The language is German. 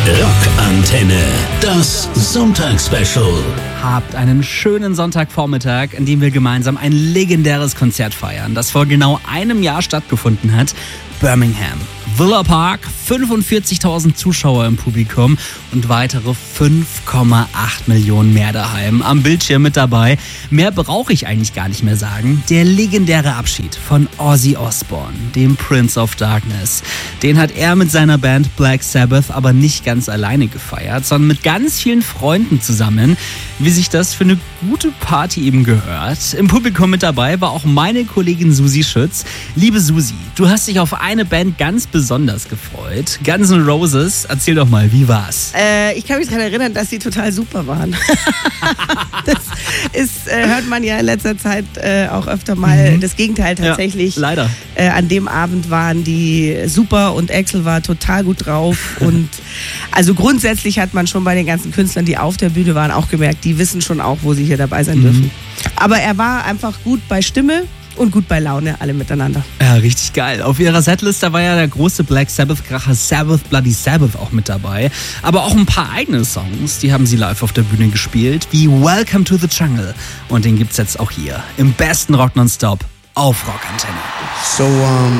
Rockantenne, das Sonntagsspecial. Habt einen schönen Sonntagvormittag, in dem wir gemeinsam ein legendäres Konzert feiern, das vor genau einem Jahr stattgefunden hat. Birmingham. Villa Park, 45.000 Zuschauer im Publikum und weitere 5,8 Millionen mehr daheim. Am Bildschirm mit dabei. Mehr brauche ich eigentlich gar nicht mehr sagen. Der legendäre Abschied von Ozzy Osbourne, dem Prince of Darkness. Den hat er mit seiner Band Black Sabbath aber nicht ganz alleine gefeiert, sondern mit ganz vielen Freunden zusammen, wie sich das für eine gute Party eben gehört. Im Publikum mit dabei war auch meine Kollegin Susi Schütz. Liebe Susi, du hast dich auf eine Band ganz besonders gefreut. Guns N' Roses, erzähl doch mal, wie war's? Ich kann mich daran erinnern, dass sie total super waren. Das hört man ja in letzter Zeit auch öfter mal. Das Gegenteil tatsächlich. Ja, leider. An dem Abend waren die super und Axl war total gut drauf. Und also grundsätzlich hat man schon bei den ganzen Künstlern, die auf der Bühne waren, auch gemerkt, die wissen schon auch, wo sie hier dabei sein dürfen. Aber er war einfach gut bei Stimme und gut bei Laune, alle miteinander. Ja, richtig geil. Auf ihrer Setliste war ja der große Black Sabbath-Kracher Sabbath Bloody Sabbath auch mit dabei. Aber auch ein paar eigene Songs, die haben sie live auf der Bühne gespielt, wie Welcome to the Jungle. Und den gibt's jetzt auch hier, im besten Rock Nonstop auf Rockantenne. So,